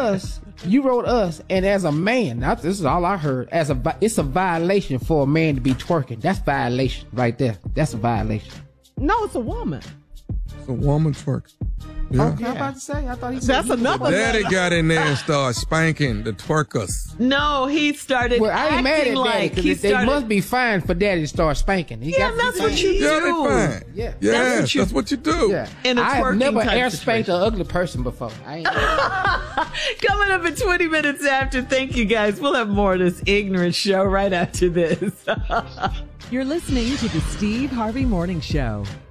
us, and as a man, this is all I heard. It's a violation for a man to be twerking. That's violation right there. That's a violation. No, it's a woman. It's a woman twerking. Yeah. Okay, I'm about to say. I thought he said that's another. Daddy got in there and started spanking the twerkers. No, he started. Well, I ain't mad at like Daddy because they must be fine for Daddy to start spanking. That's what you do. Yeah, they fine. Yeah, that's what you do. Yeah. In a I have twerking never type air spanked situation. an ugly person before. I ain't. Coming up at 20 minutes after. Thank you, guys. We'll have more of this ignorant show right after this. You're listening to the Steve Harvey Morning Show.